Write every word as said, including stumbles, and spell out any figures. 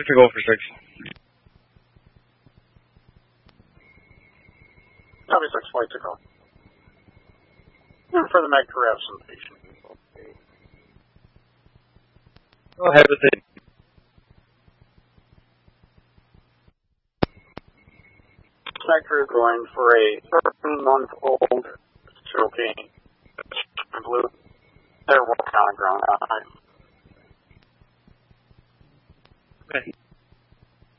like to go for six. Copy six, flight to go. And for the Meg to have some patience. Go ahead with it. Meg crew going for a thirteen month old Cherokee Blue. They're working on the ground.